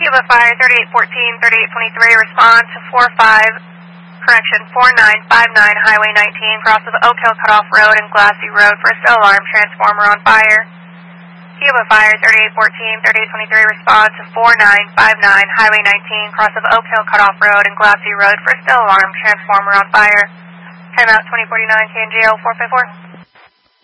Cuba Fire 3814, 3823, respond to 4959 Highway 19, cross of Oak Hill Cutoff Road and Glassy Road, first alarm, transformer on fire. Cuba Fire 3814, 3823, respond to 4959 Highway 19, cross of Oak Hill Cutoff Road and Glassy Road, first alarm, transformer on fire. Timeout 2049, KNGL 454.